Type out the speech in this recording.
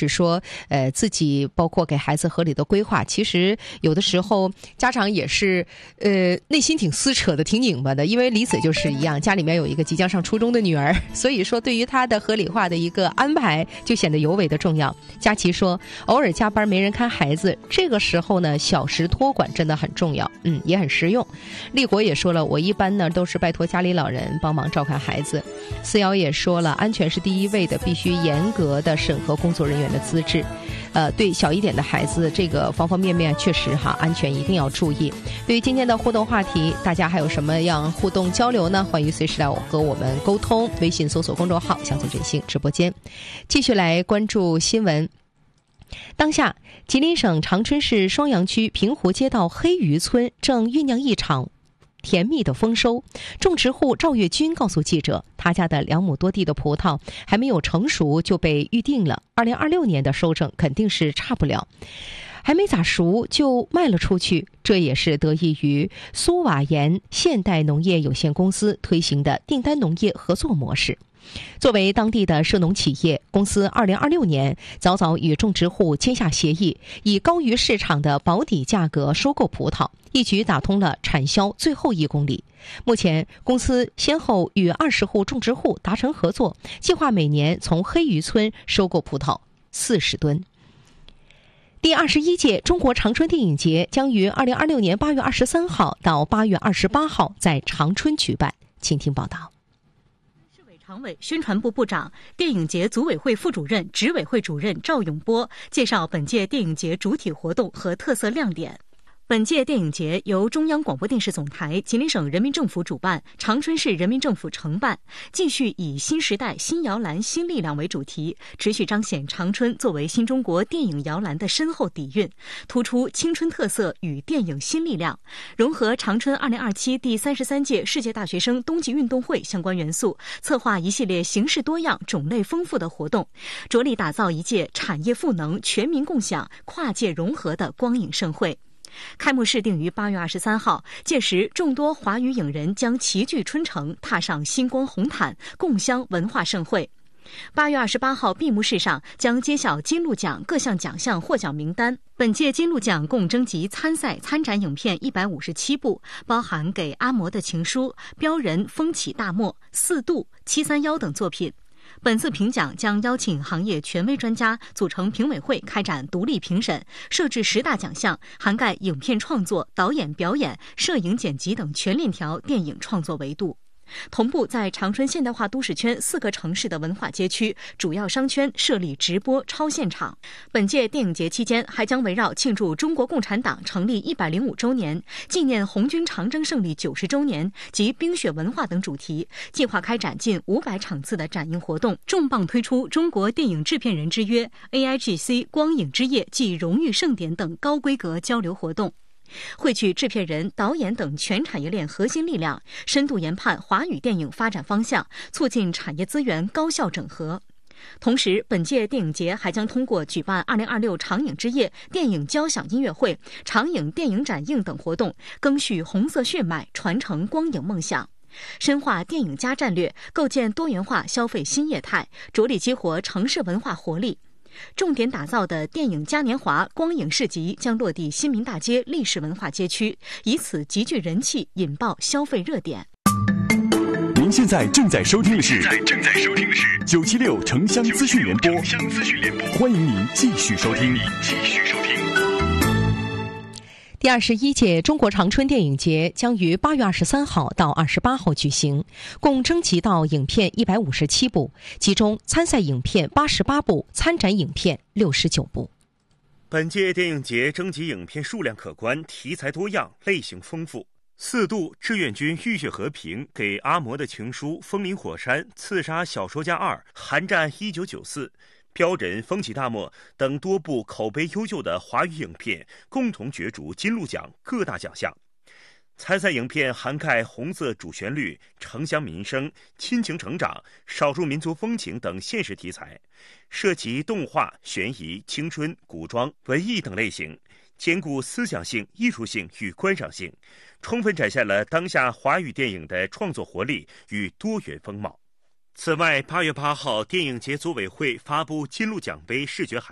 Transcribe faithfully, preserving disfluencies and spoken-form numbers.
是说，呃，自己包括给孩子合理的规划。其实有的时候家长也是，呃，内心挺撕扯的，挺拧巴的。因为李子就是一样，家里面有一个即将上初中的女儿，所以说对于他的合理化的一个安排就显得尤为的重要。佳琪说，偶尔加班没人看孩子，这个时候呢，小时托管真的很重要，嗯，也很实用。立国也说了，我一般呢都是拜托家里老人帮忙照看孩子。思瑶也说了，安全是第一位的，必须严格的审核工作人员的资质。呃，对小一点的孩子，这个方方面面确实哈，安全一定要注意。对于今天的互动话题，大家还有什么样互动交流呢？欢迎随时来和我们沟通，微信搜索公众号乡村振兴直播间。继续来关注新闻。当下，吉林省长春市双阳区平湖街道黑鱼村正酝酿一场甜蜜的丰收。种植户赵月军告诉记者，他家的两亩多地的葡萄还没有成熟就被预定了，二零二六年的收成肯定是差不了，还没咋熟就卖了出去。这也是得益于苏瓦盐现代农业有限公司推行的订单农业合作模式。作为当地的涉农企业，公司二零二六年早早与种植户签下协议，以高于市场的保底价格收购葡萄，一举打通了产销最后一公里。目前，公司先后与二十户种植户达成合作，计划每年从黑鱼村收购葡萄四十吨。第二十一届中国长春电影节将于二零二六年八月二十三号到八月二十八号在长春举办，请听报道。 常委、宣传部部长、电影节组委会副主任、执委会主任赵永波介绍本届电影节主体活动和特色亮点。本届电影节由中央广播电视总台、吉林省人民政府主办，长春市人民政府承办，继续以新时代、新摇篮、新力量为主题，持续彰显长春作为新中国电影摇篮的深厚底蕴，突出青春特色与电影新力量，融合长春二零二七第三十三届世界大学生冬季运动会相关元素，策划一系列形式多样、种类丰富的活动，着力打造一届产业赋能、全民共享、跨界融合的光影盛会。开幕式定于八月二十三号，届时众多华语影人将齐聚春城，踏上星光红毯，共襄文化盛会。八月二十八号闭幕式上将揭晓金鹿奖各项奖项获奖名单。本届金鹿奖共征集参赛参展影片一百五十七部，包含《给阿嬷的情书》、《标人》、《风起大漠》、《四渡》、《七三幺》等作品。本次评奖将邀请行业权威专家组成评委会开展独立评审，设置十大奖项，涵盖影片创作、导演表演、摄影剪辑等全链条电影创作维度。同步在长春现代化都市圈四个城市的文化街区、主要商圈设立直播超现场。本届电影节期间，还将围绕庆祝中国共产党成立一百零五周年、纪念红军长征胜利九十周年及冰雪文化等主题，计划开展近五百场次的展映活动，重磅推出中国电影制片人之约、A I G C 光影之夜暨荣誉盛典等高规格交流活动。汇聚制片人、导演等全产业链核心力量，深度研判华语电影发展方向，促进产业资源高效整合。同时，本届电影节还将通过举办二零二六长影之夜、电影交响音乐会、长影电影展映等活动，赓续红色血脉，传承光影梦想。深化电影加战略，构建多元化消费新业态，着力激活城市文化活力。重点打造的电影嘉年华光影市集将落地新民大街历史文化街区，以此极具人气，引爆消费热点。 您现在正在收听的是正在收听的是九七六城乡资讯联播，欢迎您继续收听。继续收听。 第二十一届中国长春电影节将于八月二十三号到二十八号举行，共征集到影片一百五十七部，其中参赛影片八十八部，参展影片六十九部。 本届电影节征集影片数量可观，题材多样，类型丰富。四渡、志愿军浴血和平、给阿嬷的情书、风林火山、刺杀小说家二、寒战一九九四、标人、风起大漠等多部口碑优秀的华语影片共同角逐金鹿奖各大奖项。参赛影片涵盖红色主旋律、城乡民生、亲情成长、少数民族风情等现实题材，涉及动画、悬疑、青春、古装、文艺等类型，兼顾思想性、艺术性与观赏性，充分展现了当下华语电影的创作活力与多元风貌。此外，八月八号，电影节组委会发布金鹿奖杯视觉海